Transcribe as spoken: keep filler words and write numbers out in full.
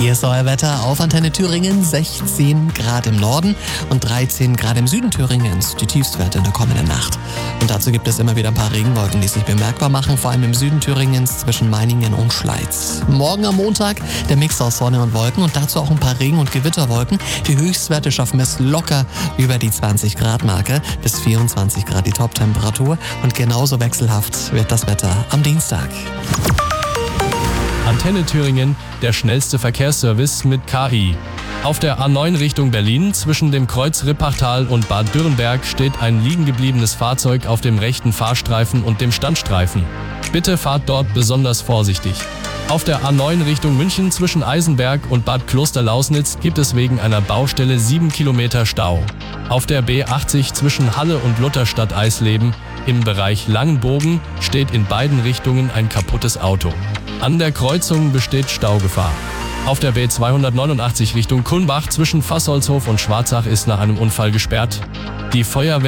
Hier ist euer Wetter auf Antenne Thüringen. sechzehn Grad im Norden und dreizehn Grad im Süden Thüringens. Die Tiefstwerte in der kommenden Nacht. Und dazu gibt es immer wieder ein paar Regenwolken, die sich bemerkbar machen, vor allem im Süden Thüringens zwischen Meiningen und Schleiz. Morgen am Montag der Mix aus Sonne und Wolken und dazu auch ein paar Regen- und Gewitterwolken. Die Höchstwerte schaffen es locker über die zwanzig Grad Marke, bis vierundzwanzig Grad die Toptemperatur. Und genauso wechselhaft wird das Wetter am Dienstag. Antenne Thüringen, der schnellste Verkehrsservice mit K I. Auf der A neun Richtung Berlin zwischen dem Kreuz Rippachtal und Bad Dürrenberg steht ein liegengebliebenes Fahrzeug auf dem rechten Fahrstreifen und dem Standstreifen. Bitte fahrt dort besonders vorsichtig. Auf der A neun Richtung München zwischen Eisenberg und Bad Klosterlausnitz gibt es wegen einer Baustelle sieben Kilometer Stau. Auf der B achtzig zwischen Halle und Lutherstadt-Eisleben im Bereich Langenbogen steht in beiden Richtungen ein kaputtes Auto. An der Kreuzung besteht Staugefahr. Auf der B zweihundertneunundachtzig Richtung Kulmbach zwischen Fassholzhof und Schwarzach ist nach einem Unfall gesperrt. Die Feuerwehr